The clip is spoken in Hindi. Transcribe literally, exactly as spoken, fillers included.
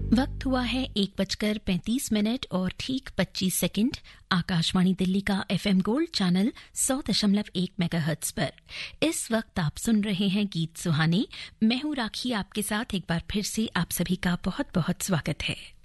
वक्त हुआ है एक बजकर पैंतीस मिनट और ठीक पच्चीस सेकंड। आकाशवाणी दिल्ली का एफएम गोल्ड चैनल सौ दशमलव एक मेगाहर्ट्ज पर इस वक्त आप सुन रहे हैं गीत सुहाने। मैं हूं राखी, आपके साथ एक बार फिर से आप सभी का बहुत बहुत स्वागत है।